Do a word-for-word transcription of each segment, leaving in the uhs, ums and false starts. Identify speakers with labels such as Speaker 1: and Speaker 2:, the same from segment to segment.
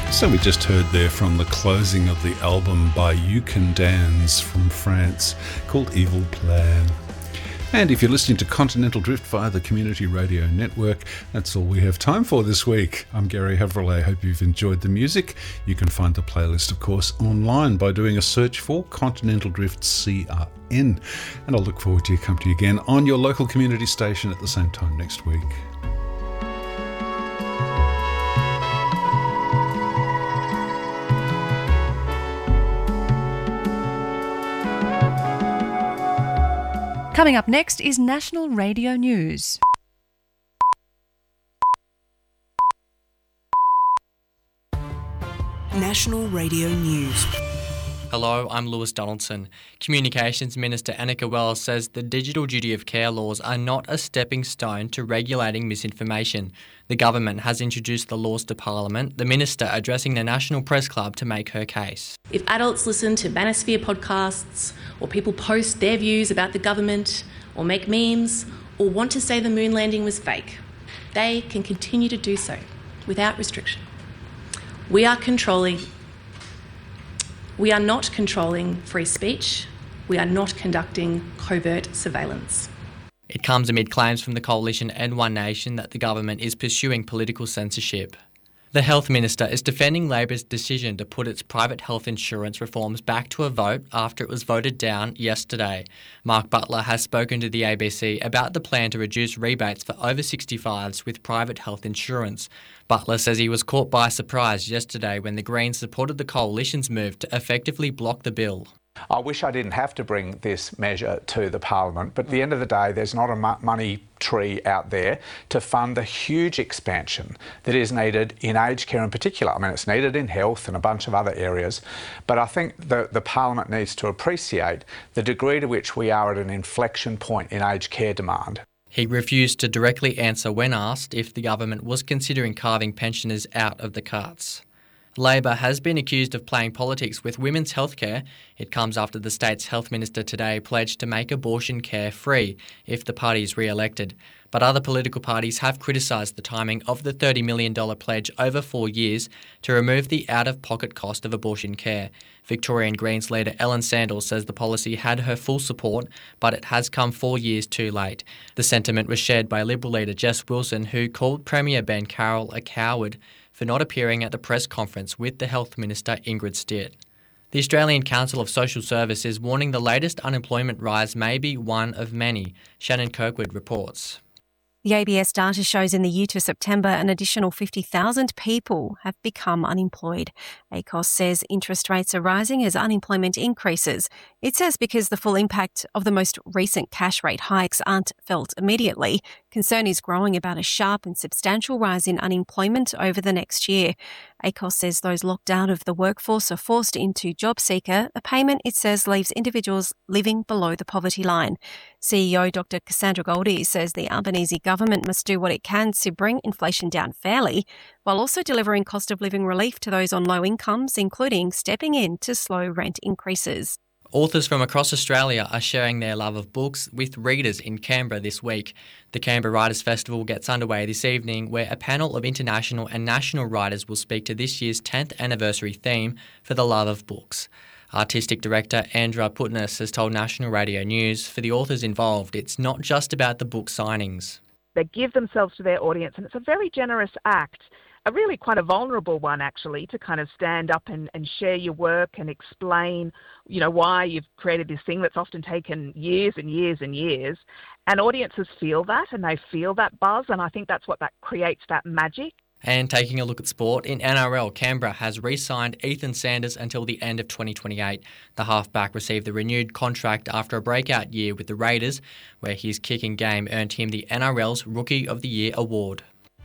Speaker 1: So we just heard there from the closing of the album by You Can Dance from France called Evil Plan. And if you're listening to Continental Drift via the Community Radio Network, that's all we have time for this week. I'm Gary Havrillay. I hope you've enjoyed the music. You can find the playlist, of course, online by doing a search for Continental Drift C R N. And I'll look forward to your company again on your local community station at the same time next week.
Speaker 2: Coming up next is National Radio News.
Speaker 3: National Radio News.
Speaker 4: Hello, I'm Lewis Donaldson. Communications Minister Annika Wells says the digital duty of care laws are not a stepping stone to regulating misinformation. The government has introduced the laws to Parliament, the minister addressing the National Press Club to make her case.
Speaker 5: If adults listen to Manosphere podcasts, or people post their views about the government, or make memes, or want to say the moon landing was fake, they can continue to do so without restriction. We are controlling We are not controlling free speech. We are not conducting covert surveillance.
Speaker 4: It comes amid claims from the coalition and One Nation that the government is pursuing political censorship. The Health Minister is defending Labor's decision to put its private health insurance reforms back to a vote after it was voted down yesterday. Mark Butler has spoken to the A B C about the plan to reduce rebates for over sixty-fives with private health insurance. Butler says he was caught by surprise yesterday when the Greens supported the coalition's move to effectively block the bill.
Speaker 6: I wish I didn't have to bring this measure to the Parliament, but at the end of the day, there's not a money tree out there to fund the huge expansion that is needed in aged care in particular. I mean, it's needed in health and a bunch of other areas, but I think the, the Parliament needs to appreciate the degree to which we are at an inflection point in aged care demand.
Speaker 4: He refused to directly answer when asked if the government was considering carving pensioners out of the cuts. Labor has been accused of playing politics with women's healthcare. It comes after the state's health minister today pledged to make abortion care free if the party is re-elected. But other political parties have criticised the timing of the thirty million dollars pledge over four years to remove the out-of-pocket cost of abortion care. Victorian Greens leader Ellen Sandals says the policy had her full support, but it has come four years too late. The sentiment was shared by Liberal leader Jess Wilson, who called Premier Ben Carroll a coward for not appearing at the press conference with the Health Minister Ingrid Stitt. The Australian Council of Social Service is warning the latest unemployment rise may be one of many. Shannon Kirkwood reports.
Speaker 7: The A B S data shows in the year to September an additional fifty thousand people have become unemployed. A C O S says interest rates are rising as unemployment increases. It says because the full impact of the most recent cash rate hikes aren't felt immediately, concern is growing about a sharp and substantial rise in unemployment over the next year. A C O S says those locked out of the workforce are forced into JobSeeker, a payment it says leaves individuals living below the poverty line. C E O Doctor Cassandra Goldie says the Albanese government must do what it can to bring inflation down fairly, while also delivering cost of living relief to those on low incomes, including stepping in to slow rent increases.
Speaker 4: Authors from across Australia are sharing their love of books with readers in Canberra this week. The Canberra Writers' Festival gets underway this evening, where a panel of international and national writers will speak to this year's tenth anniversary theme for the love of books. Artistic director Andra Putness has told National Radio News for the authors involved, it's not just about the book signings.
Speaker 8: They give themselves to their audience, and it's a very generous act. A really quite a vulnerable one, actually, to kind of stand up and, and share your work and explain, you know, why you've created this thing that's often taken years and years and years. And audiences feel that, and they feel that buzz, and I think that's what that creates, that magic.
Speaker 4: And taking a look at sport, in N R L, Canberra has re-signed Ethan Sanders until the end of twenty twenty-eight. The halfback received the renewed contract after a breakout year with the Raiders, where his kicking game earned him the N R L's Rookie of the Year award.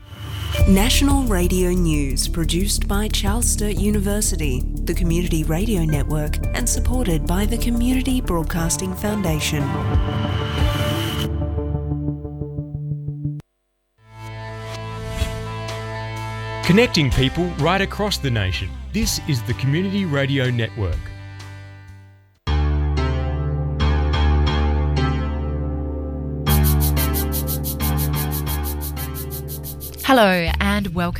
Speaker 3: National Radio News, produced by Charles Sturt University, the Community Radio Network, and supported by the Community Broadcasting Foundation.
Speaker 9: Connecting people right across the nation. This is the Community Radio Network.
Speaker 2: Hello and welcome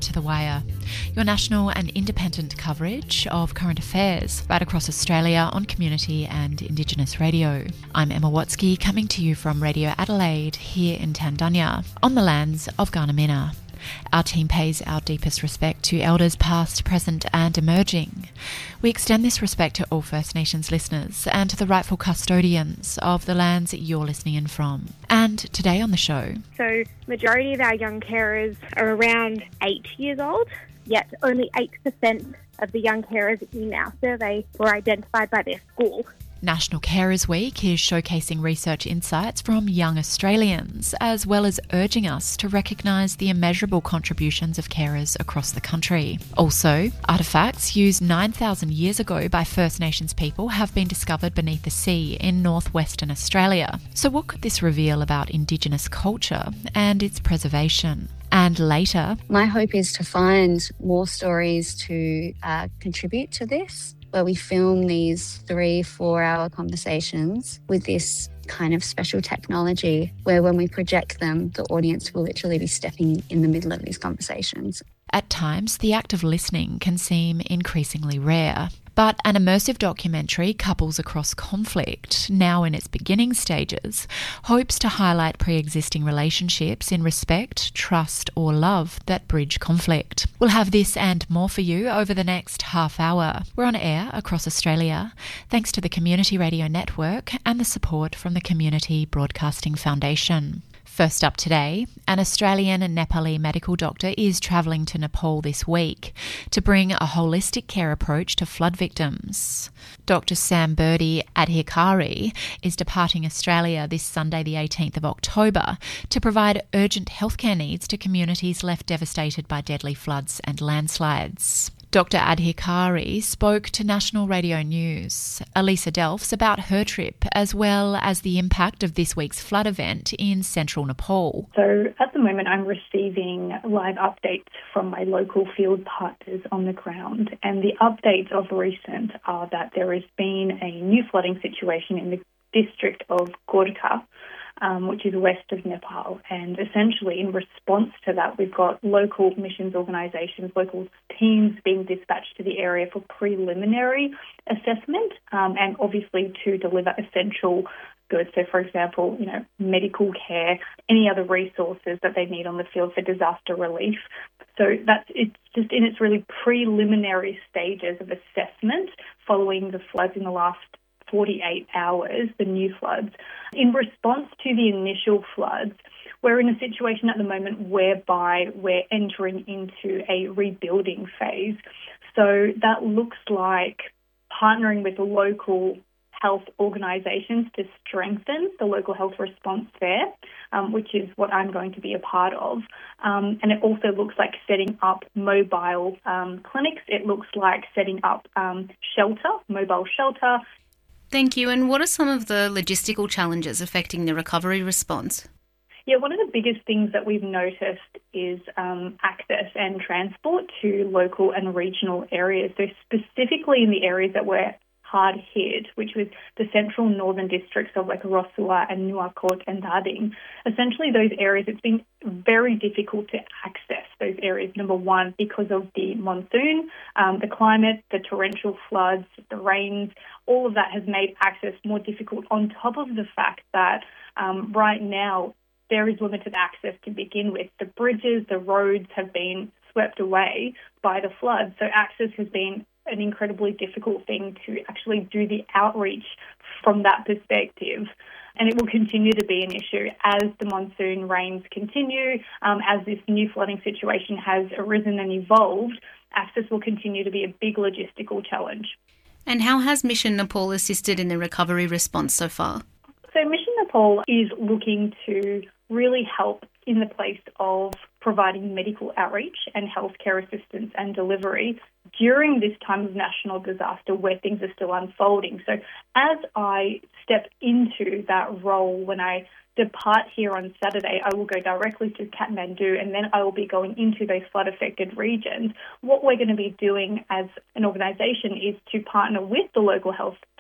Speaker 10: to The Wire, your national and independent coverage of current affairs right across Australia on community and Indigenous radio. I'm Emma Watsky, coming to you from Radio Adelaide here in Tandanya, on the lands of Garnamina. Our team pays our deepest respect to Elders past, present and emerging. We extend this respect to all First Nations listeners and to the rightful custodians of the lands you're listening in from. And today on the show...
Speaker 11: So, majority of our young carers are around eight years old, yet only eight percent of the young carers in our survey were identified by their school.
Speaker 10: National Carers Week is showcasing research insights from young Australians, as well as urging us to recognise the immeasurable contributions of carers across the country. Also, artefacts used nine thousand years ago by First Nations people have been discovered beneath the sea in northwestern Australia. So what could this reveal about Indigenous culture and its preservation? And later...
Speaker 12: My hope is to find more stories to uh, contribute to this, where we film these three, four-hour conversations with this kind of special technology where when we project them, the audience will literally be stepping in the middle of these conversations.
Speaker 10: At times, the act of listening can seem increasingly rare. But an immersive documentary, Couples Across Conflict, now in its beginning stages, hopes to highlight pre-existing relationships in respect, trust or love that bridge conflict. We'll have this and more for you over the next half hour. We're on air across Australia, thanks to the Community Radio Network and the support from the Community Broadcasting Foundation. First up today, an Australian and Nepali medical doctor is travelling to Nepal this week to bring a holistic care approach to flood victims. Doctor Sam Birdie Adhikari is departing Australia this Sunday the eighteenth of October to provide urgent healthcare needs to communities left devastated by deadly floods and landslides. Doctor Adhikari spoke to National Radio News, Elisa Delfs, about her trip, as well as the impact of this week's flood event in central Nepal.
Speaker 13: So at the moment I'm receiving live updates from my local field partners on the ground, and the updates of recent are that there has been a new flooding situation in the district of Gorkha, Um, which is west of Nepal. And essentially in response to that, we've got local missions organisations, local teams being dispatched to the area for preliminary assessment um, and obviously to deliver essential goods. So, for example, you know, medical care, any other resources that they need on the field for disaster relief. So that's it's just in its really preliminary stages of assessment following the floods in the last forty-eight hours, the new floods. In response to the initial floods, we're in a situation at the moment whereby we're entering into a rebuilding phase. So that looks like partnering with local health organisations to strengthen the local health response there, um, which is what I'm going to be a part of. Um, and it also looks like setting up mobile um, clinics. It looks like setting up um, shelter, mobile shelter.
Speaker 14: Thank you. And what are some of the logistical challenges affecting the recovery response?
Speaker 13: Yeah, one of the biggest things that we've noticed is um, access and transport to local and regional areas. So specifically in the areas that were hard hit, which was the central northern districts of like Rosua and Nuwakot and Darding. Essentially those areas, it's been very difficult to access those areas, number one, because of the monsoon, um, the climate, the torrential floods, the rains, all of that has made access more difficult, on top of the fact that um, right now there is limited access to begin with. The bridges, the roads have been swept away by the floods, so access has been an incredibly difficult thing to actually do the outreach from that perspective. And it will continue to be an issue as the monsoon rains continue, um, as this new flooding situation has arisen and evolved. Access will continue to be a big logistical challenge.
Speaker 14: And how has Mission Nepal assisted in the recovery response so far?
Speaker 13: So Mission Nepal is looking to really help in the place of providing medical outreach and healthcare assistance and delivery during this time of national disaster where things are still unfolding. So as I step into that role, when I depart here on Saturday, I will go directly to Kathmandu and then I will be going into those flood-affected regions. What we're going to be doing as an organisation is to partner with the local health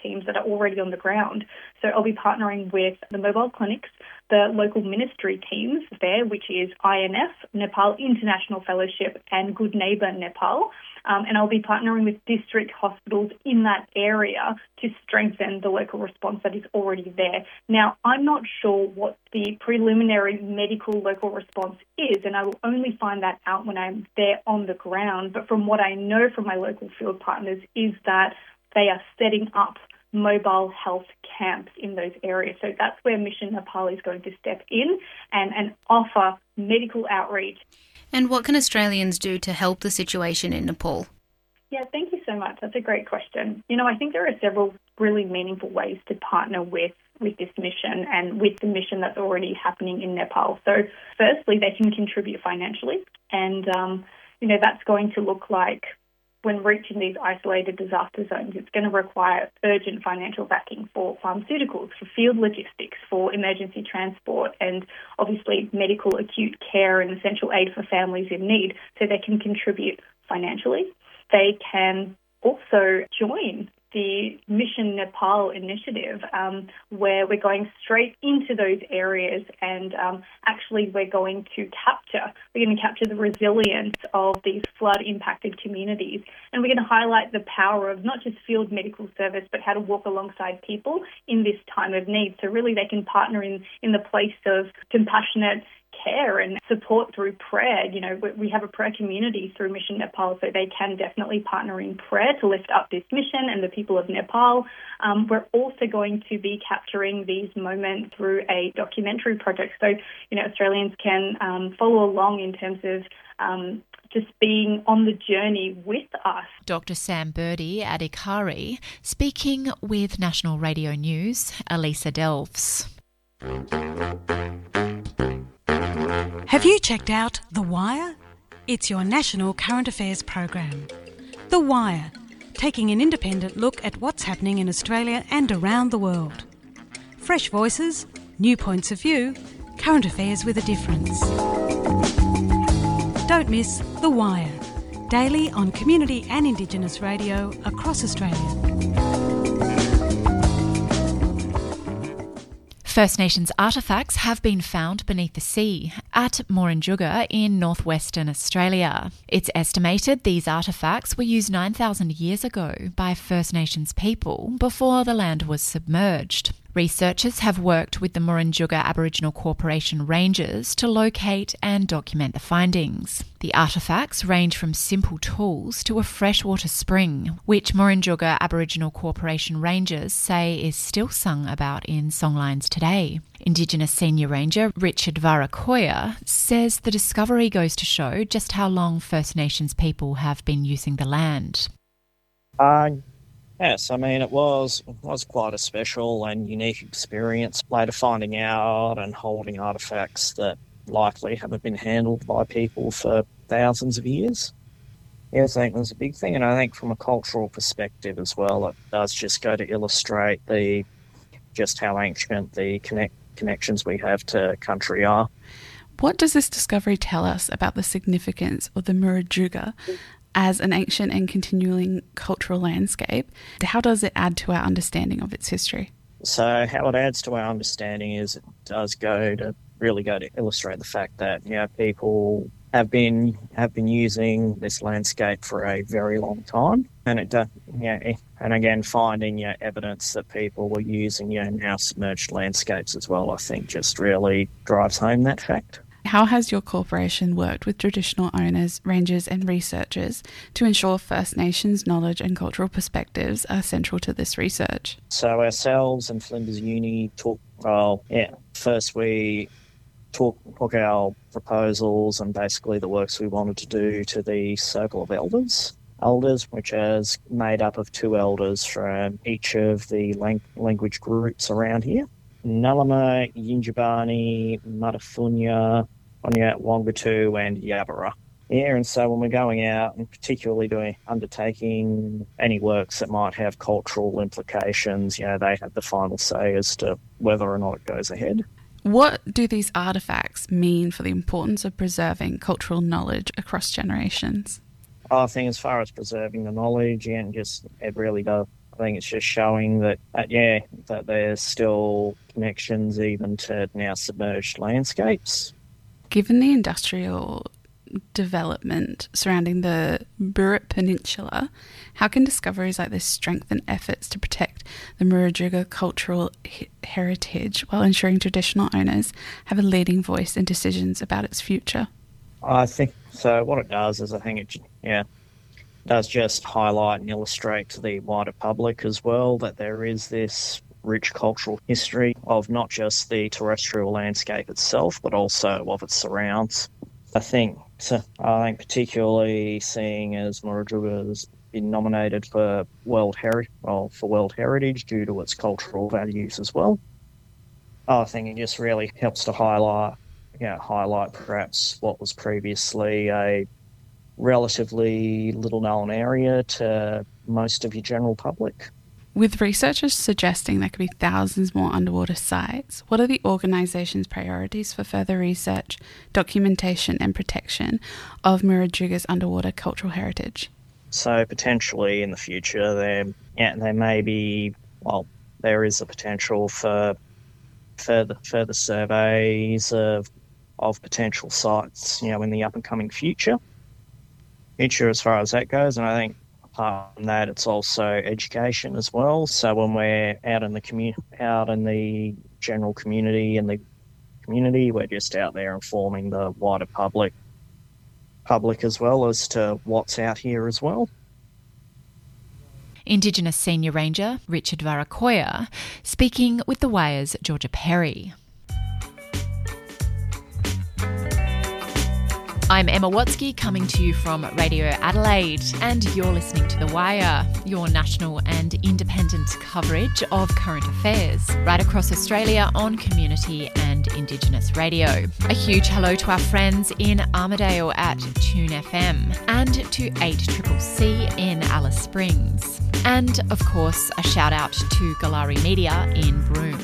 Speaker 13: teams that are already on the ground. So I'll be partnering with the mobile clinics, the local ministry teams there, which is I N F, Nepal International Fellowship, and Good Neighbour Nepal. Um, and I'll be partnering with district hospitals in that area to strengthen the local response that is already there. Now, I'm not sure what the preliminary medical local response is, and I will only find that out when I'm there on the ground. But from what I know from my local field partners is that they are setting up mobile health camps in those areas. So that's where Mission Nepal is going to step in and, and offer medical outreach.
Speaker 14: And what can Australians do to help the situation in Nepal?
Speaker 13: Yeah, thank you so much. That's a great question. You know, I think there are several really meaningful ways to partner with, with this mission and with the mission that's already happening in Nepal. So firstly, they can contribute financially. And, um, you know, that's going to look like when reaching these isolated disaster zones, it's going to require urgent financial backing for pharmaceuticals, for field logistics, for emergency transport, and obviously medical acute care and essential aid for families in need. So they can contribute financially. They can also join the Mission Nepal initiative, um, where we're going straight into those areas and um, actually we're going to capture, we're going to capture the resilience of these flood-impacted communities. And we're going to highlight the power of not just field medical service, but how to walk alongside people in this time of need. So really they can partner in, in the place of compassionate care and support through prayer. You know, we have a prayer community through Mission Nepal, so they can definitely partner in prayer to lift up this mission and the people of Nepal. Um, we're also going to be capturing these moments through a documentary project. So, you know, Australians can um, follow along in terms of um, just being on the journey with us.
Speaker 10: Doctor Sam Birdie at Ikari, speaking with National Radio News, Elisa Delves.
Speaker 15: Have you checked out The Wire? It's your national current affairs program. The Wire, taking an independent look at what's happening in Australia and around the world. Fresh voices, new points of view, current affairs with a difference. Don't miss The Wire, daily on community and Indigenous radio across Australia.
Speaker 10: First Nations artefacts have been found beneath the sea at Morinjuga in northwestern Australia. It's estimated these artefacts were used nine thousand years ago by First Nations people before the land was submerged. Researchers have worked with the Morinjuga Aboriginal Corporation rangers to locate and document the findings. The artefacts range from simple tools to a freshwater spring, which Morinjuga Aboriginal Corporation rangers say is still sung about in songlines today. Indigenous Senior Ranger Richard Varakoya says the discovery goes to show just how long First Nations people have been using the land.
Speaker 16: Uh, yes, I mean, it was it was quite a special and unique experience, later finding out and holding artefacts that likely haven't been handled by people for thousands of years. Yes, I think there's a big thing, and I think from a cultural perspective as well, it does just go to illustrate the just how ancient the connect, connections we have to country are.
Speaker 17: What does this discovery tell us about the significance of the Morinjuga as an ancient and continuing cultural landscape? How does it add to our understanding of its history?
Speaker 16: So how it adds to our understanding is it does go to really go to illustrate the fact that, you know, people have been have been using this landscape for a very long time, and it does, yeah, and again finding, you know, evidence that people were using, you know, now submerged landscapes as well, I think just really drives home that fact.
Speaker 17: How has your corporation worked with traditional owners, rangers and researchers to ensure First Nations knowledge and cultural perspectives are central to this research?
Speaker 16: So ourselves and Flinders Uni took, well, yeah, first we took, took our proposals and basically the works we wanted to do to the Circle of Elders, elders, which is made up of two elders from each of the lang- language groups around here. Nalama, Yinjibani, Matafunya, Onya, Wangatu and Yabara. Yeah, and so when we're going out and particularly doing undertaking any works that might have cultural implications, you know, they have the final say as to whether or not it goes ahead.
Speaker 17: What do these artefacts mean for the importance of preserving cultural knowledge across generations?
Speaker 16: I think as far as preserving the knowledge, and just it really does I think it's just showing that, that, yeah, that there's still connections even to now submerged landscapes.
Speaker 17: Given the industrial development surrounding the Burrup Peninsula, how can discoveries like this strengthen efforts to protect the Murujuga cultural he- heritage while ensuring traditional owners have a leading voice in decisions about its future?
Speaker 16: I think so. What it does is I think it, yeah, does just highlight and illustrate to the wider public as well that there is this rich cultural history of not just the terrestrial landscape itself, but also of its surrounds. I think, so I think particularly seeing as Murujuga has been nominated for World Heri- well, for World Heritage due to its cultural values as well, I think it just really helps to highlight, you know, highlight perhaps what was previously a relatively little-known area to most of your general public.
Speaker 17: With researchers suggesting there could be thousands more underwater sites, what are the organisation's priorities for further research, documentation and protection of Murujuga's underwater cultural heritage?
Speaker 16: So potentially in the future there, yeah, there may be, well, there is a potential for further further surveys of of potential sites, you know, in the up and coming future. Future as far as that goes, and I think apart from that, it's also education as well. So when we're out in the commu- out in the general community and the community, we're just out there informing the wider public, public as well as to what's out here as well.
Speaker 10: Indigenous Senior Ranger Richard Varakoya speaking with The Wire's Georgia Perry. I'm Emma Watsky, coming to you from Radio Adelaide, and you're listening to The Wire, your national and independent coverage of current affairs right across Australia on community and Indigenous radio. A huge hello to our friends in Armidale at Tune F M and to eight C C C in Alice Springs. And, of course, a shout out to Galari Media in Broome.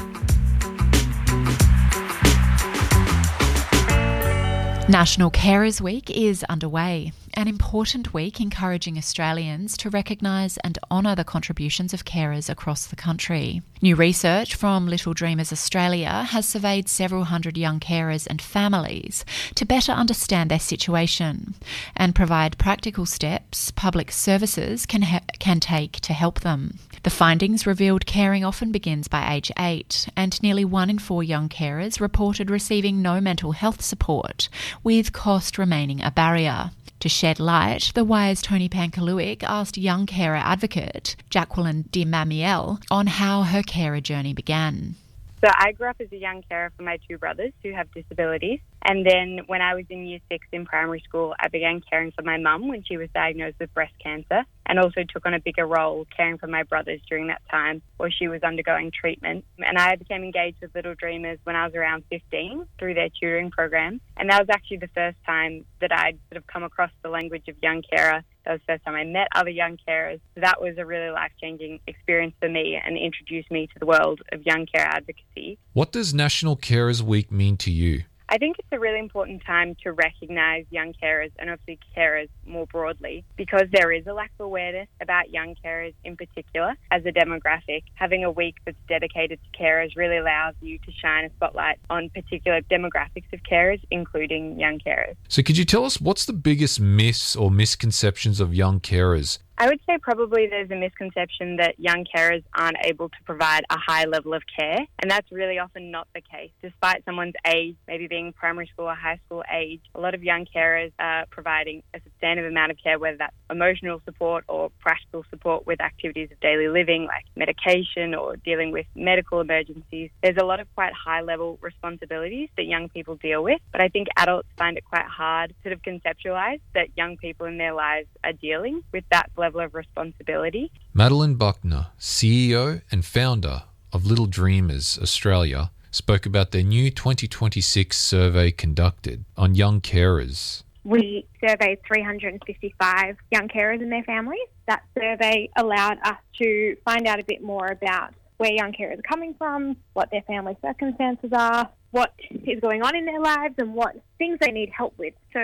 Speaker 10: National Carers Week is underway, an important week encouraging Australians to recognise and honour the contributions of carers across the country. New research from Little Dreamers Australia has surveyed several hundred young carers and families to better understand their situation and provide practical steps public services can ha- can take to help them. The findings revealed caring often begins by age eight, and nearly one in four young carers reported receiving no mental health support, with cost remaining a barrier. To shed light, The Wire's Tony Pankaluik asked young carer advocate Jacqueline Di Mamiel on how her carer journey began.
Speaker 18: So I grew up as a young carer for my two brothers who have disabilities. And then when I was in year six in primary school, I began caring for my mum when she was diagnosed with breast cancer, and also took on a bigger role caring for my brothers during that time while she was undergoing treatment. And I became engaged with Little Dreamers when I was around fifteen through their tutoring program. And that was actually the first time that I'd sort of come across the language of young carer. That was the first time I met other young carers. So that was a really life-changing experience for me and introduced me to the world of young care advocacy.
Speaker 19: What does National Carers Week mean to you?
Speaker 18: I think it's a really important time to recognise young carers and obviously carers more broadly, because there is a lack of awareness about young carers in particular as a demographic. Having a week that's dedicated to carers really allows you to shine a spotlight on particular demographics of carers, including young carers.
Speaker 19: So could you tell us what's the biggest myths or misconceptions of young carers?
Speaker 18: I would say probably there's a misconception that young carers aren't able to provide a high level of care, and that's really often not the case. Despite someone's age, maybe being primary school or high school age, a lot of young carers are providing a substantive amount of care, whether that's emotional support or practical support with activities of daily living like medication or dealing with medical emergencies. There's a lot of quite high level responsibilities that young people deal with, but I think adults find it quite hard to sort of conceptualise that young people in their lives are dealing with that level of responsibility.
Speaker 19: Madeline Buckner, C E O and founder of Little Dreamers Australia, spoke about their new twenty twenty-six survey conducted on young carers.
Speaker 11: We surveyed three hundred fifty-five young carers and their families. That survey allowed us to find out a bit more about where young carers are coming from, what their family circumstances are, what is going on in their lives and what things they need help with. So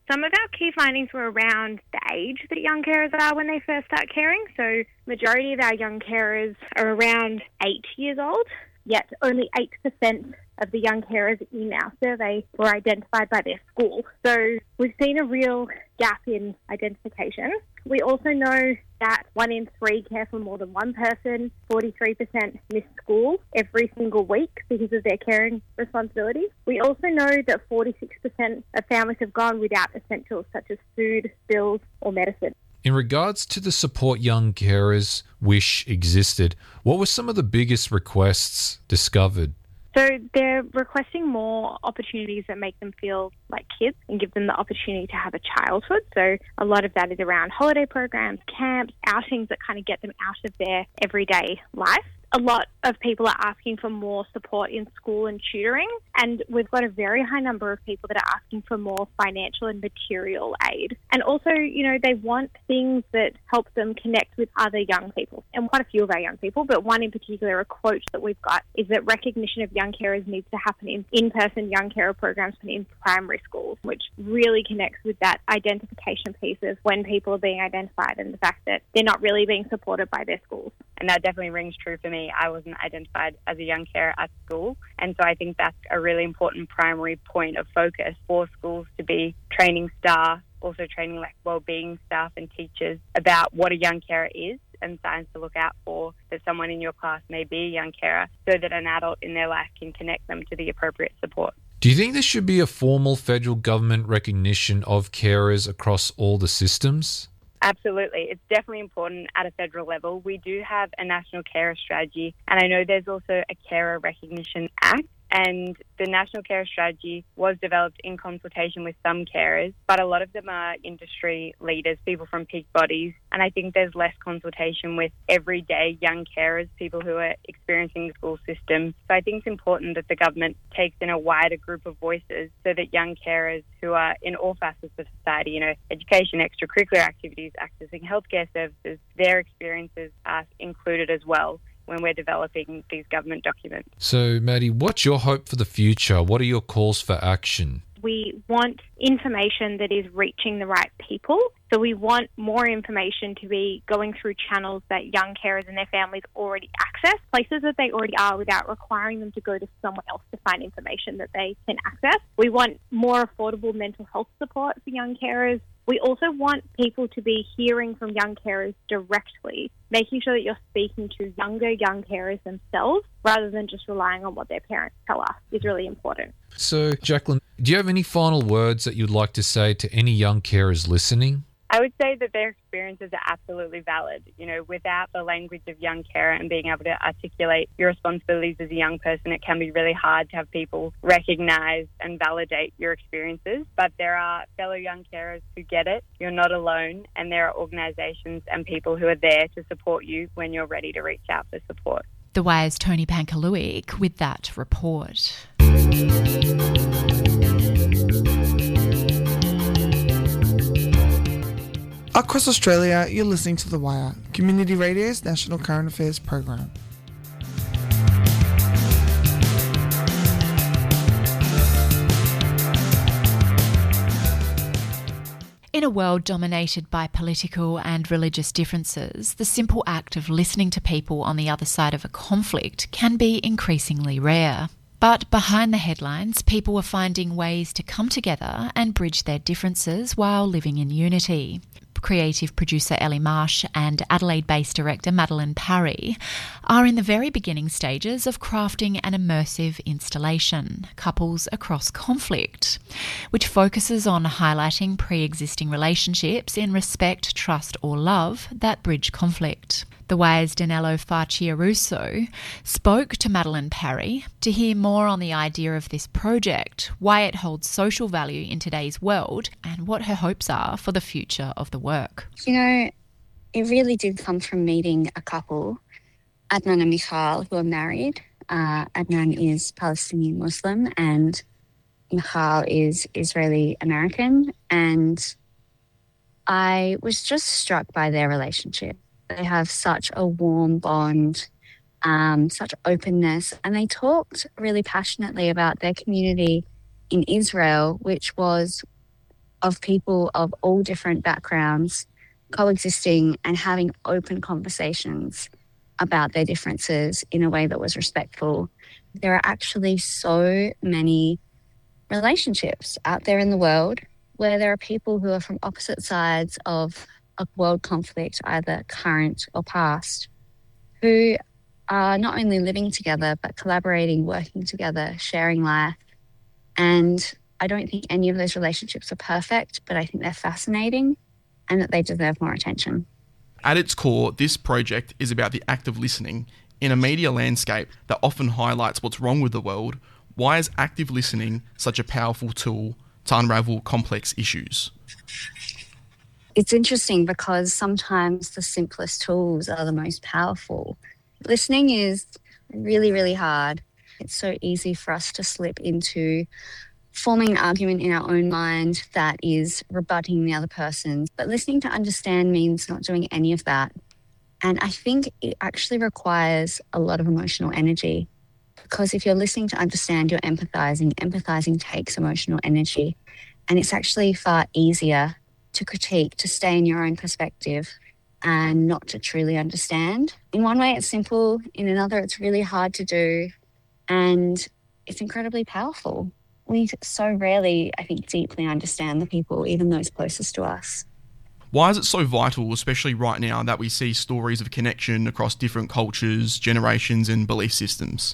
Speaker 11: Some of our key findings were around the age that young carers are when they first start caring. So majority of our young carers are around eight years old, yet only eight percent of the young carers in our survey were identified by their school. So we've seen a real gap in identification. We also know that one in three care for more than one person, forty-three percent miss school every single week because of their caring responsibilities. We also know that forty-six percent of families have gone without essentials such as food, bills or medicine.
Speaker 19: In regards to the support young carers wish existed, what were some of the biggest requests discovered?
Speaker 11: So they're requesting more opportunities that make them feel like kids and give them the opportunity to have a childhood. So a lot of that is around holiday programs, camps, outings that kind of get them out of their everyday life. A lot of people are asking for more support in school and tutoring, and we've got a very high number of people that are asking for more financial and material aid. And also, you know, they want things that help them connect with other young people, and quite a few of our young people, but one in particular, a quote that we've got is that recognition of young carers needs to happen in in-person young carer programs in primary schools, which really connects with that identification piece of when people are being identified and the fact that they're not really being supported by their schools.
Speaker 18: And that definitely rings true for me. I wasn't identified as a young carer at school. And so I think that's a really important primary point of focus for schools to be training staff, also training like wellbeing staff and teachers about what a young carer is and signs to look out for, that someone in your class may be a young carer, so that an adult in their life can connect them to the appropriate support.
Speaker 19: Do you think there should be a formal federal government recognition of carers across all the systems?
Speaker 18: Absolutely. It's definitely important at a federal level. We do have a National Carer Strategy, and I know there's also a Carer Recognition Act. And the National Carer Strategy was developed in consultation with some carers, but a lot of them are industry leaders, people from peak bodies. And I think there's less consultation with everyday young carers, people who are experiencing the school system. So I think it's important that the government takes in a wider group of voices so that young carers who are in all facets of society, you know, education, extracurricular activities, accessing healthcare services, their experiences are included as well when we're developing these government documents.
Speaker 19: So, Maddie, what's your hope for the future? What are your calls for action?
Speaker 11: We want information that is reaching the right people. So we want more information to be going through channels that young carers and their families already access, places that they already are without requiring them to go to someone else to find information that they can access. We want more affordable mental health support for young carers. We also want people to be hearing from young carers directly, making sure that you're speaking to younger young carers themselves rather than just relying on what their parents tell us is really important.
Speaker 19: So, Jacqueline, do you have any final words that you'd like to say to any young carers listening?
Speaker 18: I would say that their experiences are absolutely valid. You know, without the language of young carer and being able to articulate your responsibilities as a young person, it can be really hard to have people recognise and validate your experiences. But there are fellow young carers who get it. You're not alone, and there are organisations and people who are there to support you when you're ready to reach out for support.
Speaker 10: The Wire's Tony Pankaluik with that report.
Speaker 20: Across Australia, you're listening to The Wire, Community Radio's national current affairs program.
Speaker 10: In a world dominated by political and religious differences, the simple act of listening to people on the other side of a conflict can be increasingly rare. But behind the headlines, people are finding ways to come together and bridge their differences while living in unity. Creative producer Ellie Marsh and Adelaide-based director Madeline Parry are in the very beginning stages of crafting an immersive installation, Couples Across Conflict, which focuses on highlighting pre-existing relationships in respect, trust or love that bridge conflict. The Wire's Danilo Farciaruso spoke to Madeline Parry to hear more on the idea of this project, why it holds social value in today's world, and what her hopes are for the future of the work.
Speaker 12: You know, it really did come from meeting a couple, Adnan and Michal, who are married. Uh, Adnan is Palestinian Muslim and Michal is Israeli American. And I was just struck by their relationship. They have such a warm bond, um, such openness, and they talked really passionately about their community in Israel, which was of people of all different backgrounds coexisting and having open conversations about their differences in a way that was respectful. There are actually so many relationships out there in the world where there are people who are from opposite sides of a world conflict, either current or past, who are not only living together but collaborating, working together, sharing life. And I don't think any of those relationships are perfect, but I think they're fascinating and that they deserve more attention.
Speaker 21: At its core, this project is about the act of listening. In a media landscape that often highlights what's wrong with the world, why is active listening such a powerful tool to unravel complex issues?
Speaker 12: It's interesting because sometimes the simplest tools are the most powerful. Listening is really, really hard. It's so easy for us to slip into forming an argument in our own mind that is rebutting the other person. But listening to understand means not doing any of that. And I think it actually requires a lot of emotional energy, because if you're listening to understand, you're empathizing. Empathizing takes emotional energy. And it's actually far easier to critique, to stay in your own perspective and not to truly understand. In one way, it's simple. In another, it's really hard to do. And it's incredibly powerful. We so rarely, I think, deeply understand the people, even those closest to us.
Speaker 21: Why is it so vital, especially right now, that we see stories of connection across different cultures, generations and belief systems?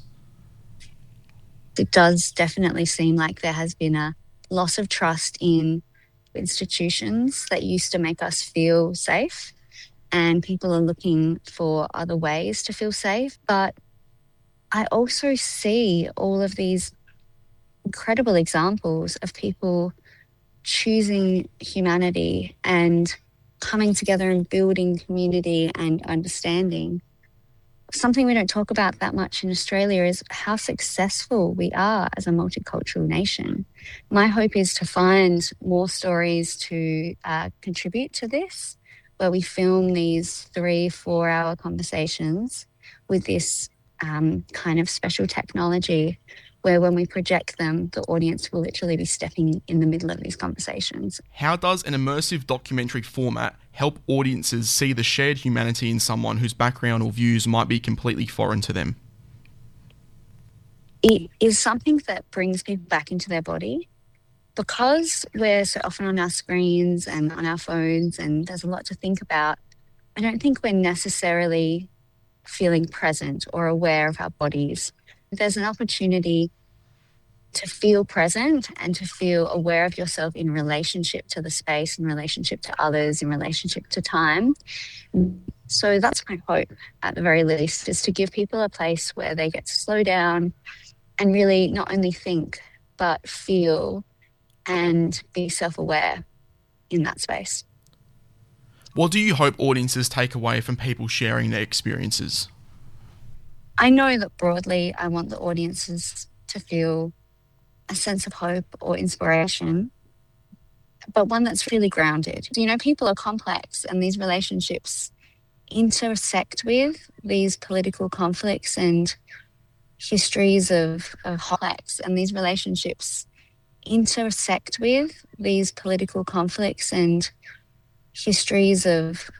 Speaker 12: It does definitely seem like there has been a loss of trust in institutions that used to make us feel safe, and people are looking for other ways to feel safe. But I also see all of these incredible examples of people choosing humanity and coming together and building community and understanding. Something we don't talk about that much in Australia is how successful we are as a multicultural nation. My hope is to find more stories to uh, contribute to this, where we film these three, four hour conversations with this um, kind of special technology where when we project them, the audience will literally be stepping in the middle of these conversations.
Speaker 21: How does an immersive documentary format help audiences see the shared humanity in someone whose background or views might be completely foreign to them?
Speaker 12: It is something that brings people back into their body. Because we're so often on our screens and on our phones and there's a lot to think about, I don't think we're necessarily feeling present or aware of our bodies. There's an opportunity to feel present and to feel aware of yourself in relationship to the space, in relationship to others, in relationship to time. So that's my hope, at the very least, is to give people a place where they get to slow down and really not only think, but feel and be self-aware in that space.
Speaker 21: What do you hope audiences take away from people sharing their experiences?
Speaker 12: I know that broadly I want the audiences to feel a sense of hope or inspiration, but one that's really grounded. You know, people are complex and these relationships intersect with these political conflicts and histories of, of complex, and these relationships intersect with these political conflicts and histories of